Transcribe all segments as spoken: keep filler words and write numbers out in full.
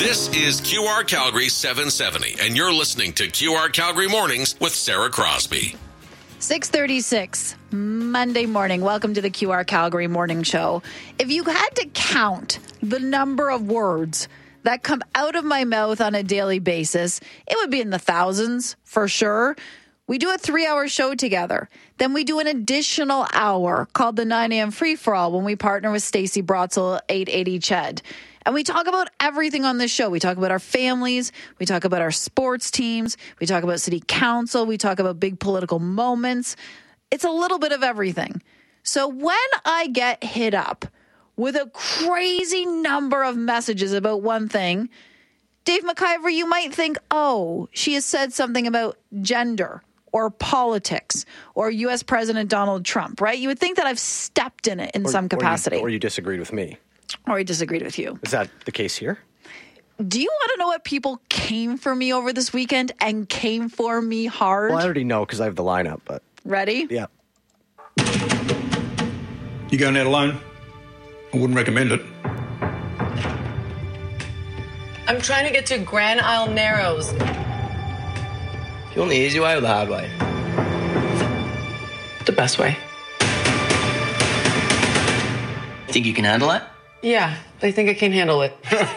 This is Q R Calgary seven seventy, and you're listening to Q R Calgary Mornings with Sarah Crosby. six thirty-six, Monday morning. Welcome to the Q R Calgary Morning Show. If you had to count the number of words that come out of my mouth on a daily basis, it would be in the thousands for sure. We do a three-hour show together. Then we do an additional hour called the nine a.m. Free-For-All when we partner with Stacey Brotzel, eight eighty C H E D. And we talk about everything on this show. We talk about our families. We talk about our sports teams. We talk about city council. We talk about big political moments. It's a little bit of everything. So when I get hit up with a crazy number of messages about one thing, Dave McIver, you might think, oh, she has said something about gender or politics or U S President Donald Trump, right? You would think that I've stepped in it in or, some capacity. Or you, or you disagreed with me. Or I disagreed with you. Is that the case here? Do you want to know what people came for me over this weekend and came for me hard? Well, I already know because I have the lineup, but... Ready? Yeah. You going out alone? I wouldn't recommend it. I'm trying to get to Grand Isle Narrows. You want the easy way or the hard way? The best way. Think you can handle it? Yeah, I think I can handle it.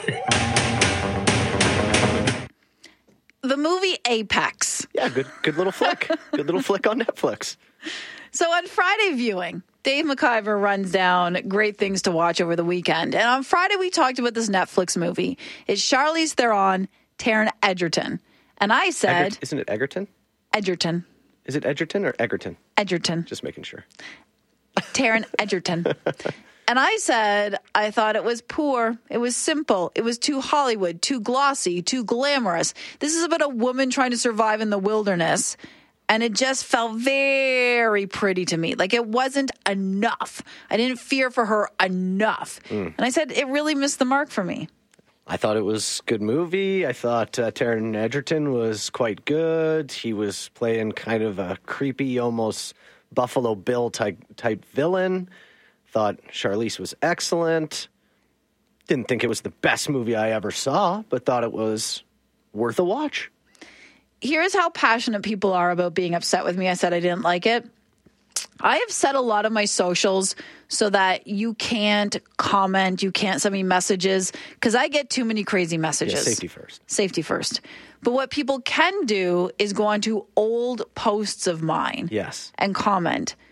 The movie Apex. Yeah, good good little flick. Good little flick on Netflix. So on Friday viewing, Dave McIver runs down great things to watch over the weekend. And on Friday, we talked about this Netflix movie. It's Charlize Theron, Taron Egerton. And I said... Egert- isn't it Egerton? Edgerton. Is it Edgerton or Egerton? Edgerton. Just making sure. Taron Egerton. And I said, I thought it was poor. It was simple. It was too Hollywood, too glossy, too glamorous. This is about a woman trying to survive in the wilderness. And it just felt very pretty to me. Like it wasn't enough. I didn't fear for her enough. Mm. And I said, it really missed the mark for me. I thought it was a good movie. I thought uh, Taron Egerton was quite good. He was playing kind of a creepy, almost Buffalo Bill type type villain. Thought Charlize was excellent. Didn't think it was the best movie I ever saw, but thought it was worth a watch. Here's how passionate people are about being upset with me. I said I didn't like it. I have set a lot of my socials so that you can't comment, you can't send me messages, because I get too many crazy messages. Yeah, safety first. Safety first. But what people can do is go onto old posts of mine yes. and comment.